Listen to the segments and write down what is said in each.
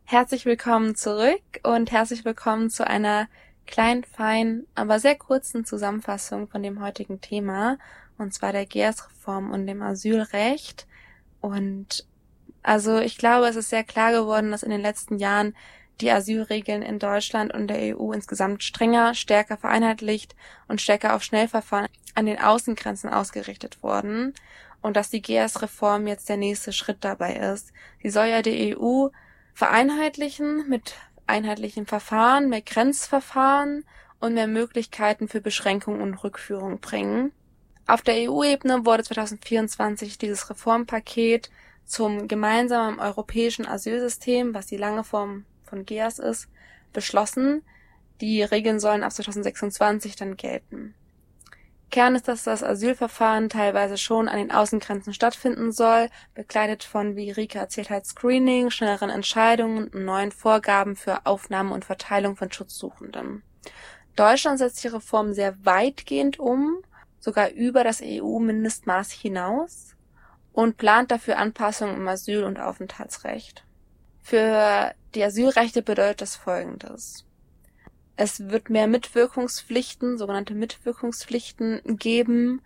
Herzlich willkommen zurück und herzlich willkommen zu einer kleinen, feinen, aber sehr kurzen Zusammenfassung von dem heutigen Thema, und zwar der GEAS-Reform und dem Asylrecht. Und also ich glaube, es ist sehr klar geworden, dass in den letzten Jahren die Asylregeln in Deutschland und der EU insgesamt strenger, stärker vereinheitlicht und stärker auf Schnellverfahren an den Außengrenzen ausgerichtet wurden und dass die GEAS-Reform jetzt der nächste Schritt dabei ist. Sie soll ja die EU vereinheitlichen mit einheitlichen Verfahren, mehr Grenzverfahren und mehr Möglichkeiten für Beschränkung und Rückführung bringen. Auf der EU-Ebene wurde 2024 dieses Reformpaket zum gemeinsamen europäischen Asylsystem, was die lange Form von GEAS ist, beschlossen. Die Regeln sollen ab 2026 dann gelten. Kern ist, dass das Asylverfahren teilweise schon an den Außengrenzen stattfinden soll, begleitet von, wie Rike erzählt hat, Screening, schnelleren Entscheidungen und neuen Vorgaben für Aufnahme und Verteilung von Schutzsuchenden. Deutschland setzt die Reform sehr weitgehend um, sogar über das EU-Mindestmaß hinaus, und plant dafür Anpassungen im Asyl- und Aufenthaltsrecht. Für die Asylrechte bedeutet das Folgendes: Es wird mehr Mitwirkungspflichten, sogenannte Mitwirkungspflichten geben.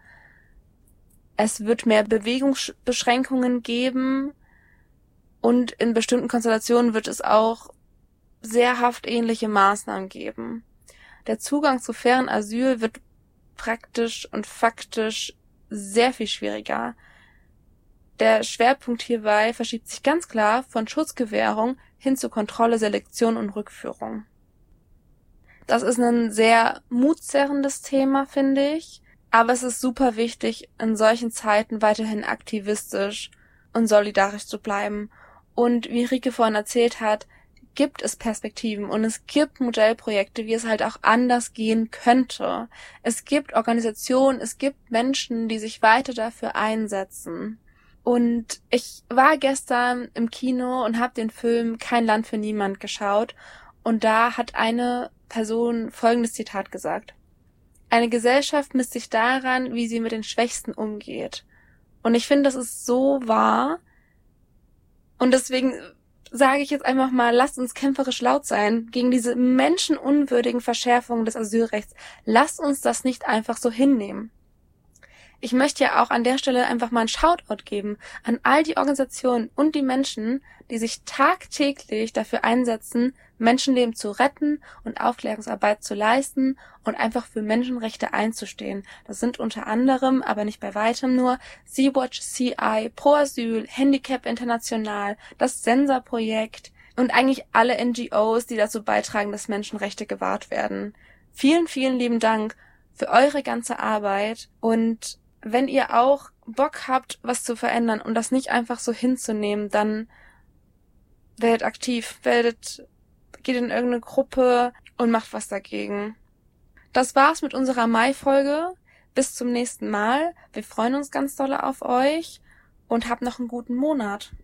Es wird mehr Bewegungsbeschränkungen geben. Und in bestimmten Konstellationen wird es auch sehr haftähnliche Maßnahmen geben. Der Zugang zu fairen Asyl wird praktisch und faktisch sehr viel schwieriger. Der Schwerpunkt hierbei verschiebt sich ganz klar von Schutzgewährung hin zu Kontrolle, Selektion und Rückführung. Das ist ein sehr mutzerrendes Thema, finde ich, aber es ist super wichtig, in solchen Zeiten weiterhin aktivistisch und solidarisch zu bleiben. Und wie Rike vorhin erzählt hat, gibt es Perspektiven und es gibt Modellprojekte, wie es halt auch anders gehen könnte. Es gibt Organisationen, es gibt Menschen, die sich weiter dafür einsetzen. Und ich war gestern im Kino und habe den Film Kein Land für niemand geschaut, und da hat eine Person folgendes Zitat gesagt: Eine Gesellschaft misst sich daran, wie sie mit den Schwächsten umgeht. Und ich finde, das ist so wahr. Und deswegen sage ich jetzt einfach mal, lasst uns kämpferisch laut sein gegen diese menschenunwürdigen Verschärfungen des Asylrechts. Lasst uns das nicht einfach so hinnehmen. Ich möchte ja auch an der Stelle einfach mal einen Shoutout geben an all die Organisationen und die Menschen, die sich tagtäglich dafür einsetzen, Menschenleben zu retten und Aufklärungsarbeit zu leisten und einfach für Menschenrechte einzustehen. Das sind unter anderem, aber nicht bei weitem nur, Sea-Watch CI, Pro Asyl, Handicap International, das Sensa-Projekt und eigentlich alle NGOs, die dazu beitragen, dass Menschenrechte gewahrt werden. Vielen, vielen lieben Dank für eure ganze Arbeit, und wenn ihr auch Bock habt, was zu verändern und das nicht einfach so hinzunehmen, dann werdet aktiv, geht in irgendeine Gruppe und macht was dagegen. Das war's mit unserer Mai-Folge. Bis zum nächsten Mal. Wir freuen uns ganz doll auf euch und habt noch einen guten Monat.